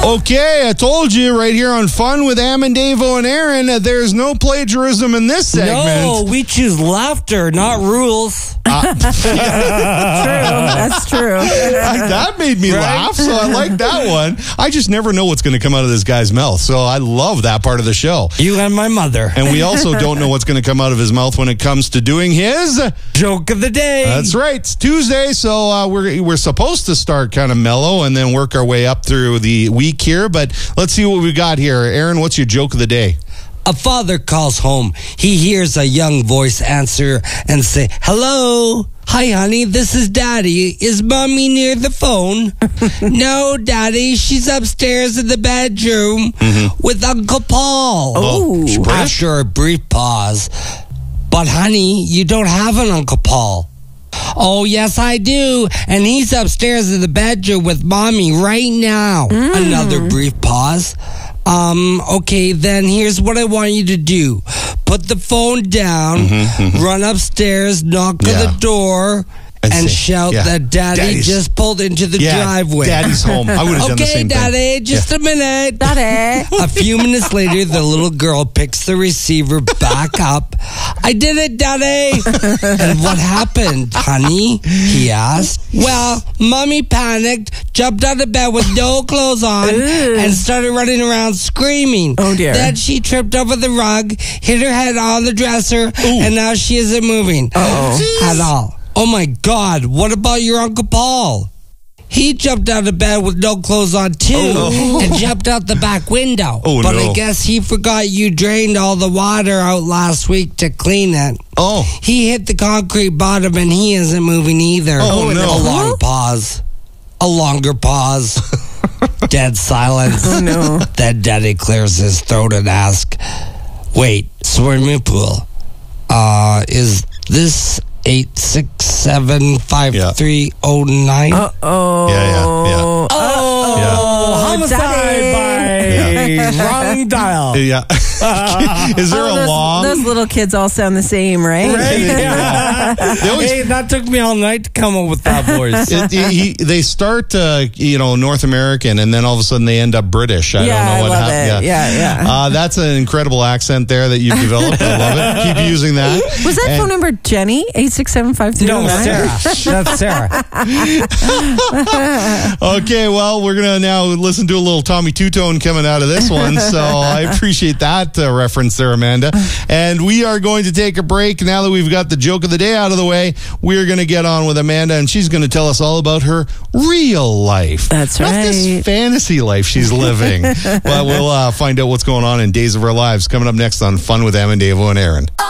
Okay, I told you right here on Fun with Amandavo and Aaron, there's no plagiarism in this segment. No, we choose laughter, not rules. That's true. That made me laugh, so I like that one. I just never know what's going to come out of this guy's mouth, so I love that part of the show. You and my mother. And we also don't know what's going to come out of his mouth when it comes to doing his joke of the day. That's right. It's Tuesday, so we're supposed to start kind of mellow and then work our way up through the week here, but let's see what we got here. Aaron, what's your joke of the day? A father calls home. He hears a young voice answer and say, "Hello. Hi, honey. This is Daddy. Is Mommy near the phone?" "No, Daddy. She's upstairs in the bedroom with Uncle Paul." Oh, After a brief pause, "But, honey, you don't have an Uncle Paul." "Oh, yes, I do. And he's upstairs in the bedroom with Mommy right now." Another brief pause. Okay, then here's what I want you to do. Put the phone down, run upstairs, knock on the door, and shout that Daddy just pulled into the driveway. Daddy's home. I would have done the Okay, same Daddy, thing. just a minute. Daddy. A few minutes later, the little girl picks the receiver back up. "I did it, Daddy." "And what happened, honey?" he asked. "Well, Mommy panicked, jumped out of bed with no clothes on, and started running around screaming. Oh, dear. Then she tripped over the rug, hit her head on the dresser, and now she isn't moving at all." "Oh, my God, what about your Uncle Paul?" "He jumped out of bed with no clothes on, too, and jumped out the back window. But I guess he forgot you drained all the water out last week to clean it. Oh. He hit the concrete bottom, and he isn't moving either." Oh, no. A long pause. A longer pause. Dead silence. Oh, no. Then Daddy clears his throat and asks, "Wait, swimming pool. Is this 8675309? Uh-oh. Yeah. Homicide by wrong dial. Yeah. Is there a long? Those little kids all sound the same, right? Yeah. Hey, that took me all night to come up with that voice. They start, North American, and then all of a sudden they end up British. I don't know what happened. Yeah. That's an incredible accent there that you've developed. I love it. Keep using that. Was that phone number Jenny? 8675309? No, Sarah. That's Sarah. Okay, well, we're going to now listen to a little Tommy Two-Tone coming out of this one, so I appreciate that reference there, Amanda. And we are going to take a break. Now that we've got the joke of the day out of the way, we're going to get on with Amanda, and she's going to tell us all about her real life. That's Not right. this fantasy life she's living. But we'll find out what's going on in Days of Our Lives coming up next on Fun with Amandavo and Aaron.